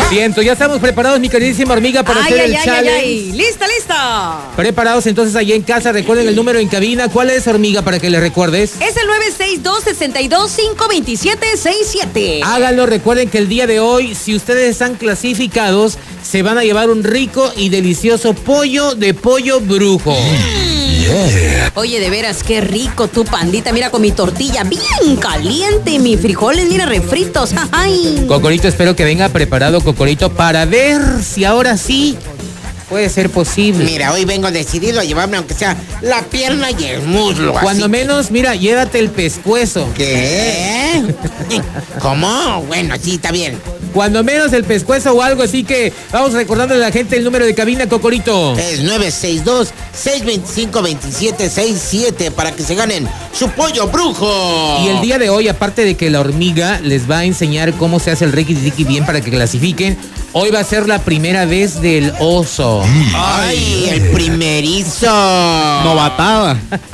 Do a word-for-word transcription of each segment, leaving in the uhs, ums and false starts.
Bien, entonces ya estamos preparados, mi queridísima hormiga, para ay, hacer ay, el ay, challenge. ay, ay. Lista, lista. Preparados entonces allí en casa. Recuerden el número en cabina. ¿Cuál es, hormiga, para que le recuerdes? Es el nueve seis dos, seis dos, cinco dos siete seis siete. Háganlo. Recuerden que el día de hoy, si ustedes están clasificados, se van a llevar un rico y delicioso pollo de pollo brujo. Yeah. Oye, de veras, qué rico tu pandita. Mira, con mi tortilla bien caliente y mis frijoles, mira, refritos. Ay. Cocorito, espero que venga preparado, Cocorito, para ver si ahora sí puede ser posible. Mira, hoy vengo decidido a llevarme aunque sea la pierna y el muslo. Cuando así. menos, mira, llévate el pescuezo. ¿Qué? ¿Cómo? Bueno, sí, está bien. Cuando menos el pescuezo o algo, así que vamos recordando a la gente el número de cabina, Cocorito. Es nueve seis dos, seis dos cinco, dos siete seis siete para que se ganen su pollo brujo. Y el día de hoy, aparte de que la hormiga les va a enseñar cómo se hace el Ricky Tiki bien para que clasifiquen, hoy va a ser la primera vez del oso. ¡Ay, el primerizo! Novatada.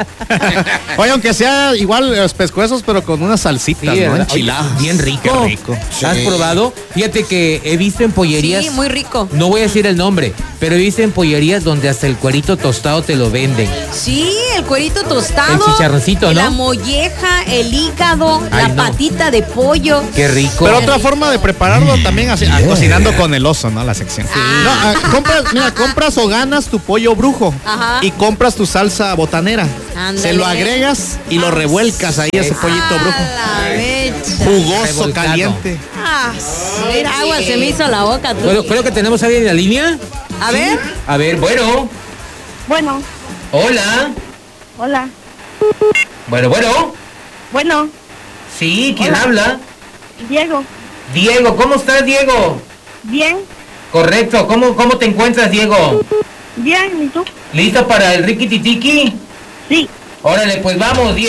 Oye, aunque sea igual los pescuezos, pero con unas salsitas, Sí, ¿no? ¿verdad? Enchiladas. Oye, bien rico. Qué rico. ¿Has Sí. probado? Fíjate que he visto en pollerías. Sí, muy rico. No voy a decir el nombre, pero he visto en pollerías donde hasta el cuerito tostado te lo venden. Sí, el cuerito tostado. El chicharroncito, ¿no? La molleja, el hígado, Ay, la no. patita de pollo. Qué rico. Pero otra forma de prepararlo también así, ah, cocinando con el oso, ¿no? La sección. No, ah, compras, mira, compras o ganas tu pollo brujo. Ajá. Y compras tu salsa botanera. Ándale. Se lo agregas y lo revuelcas ahí ese pollito brujo. A la mecha. Jugoso, Revolcado. caliente. Ah, mira, agua se me hizo la boca. Tú. Bueno, creo que tenemos a alguien en la línea. A ver. A ver, bueno. Bueno, Hola. hola. Bueno, bueno. Bueno, Sí, ¿quién Hola. habla? Diego, Diego, ¿cómo estás, Diego? bien, Correcto, ¿cómo, cómo te encuentras, Diego? bien, ¿y tú? ¿Listo para el Ricky Tiki? Sí. Órale, pues vamos, Diego.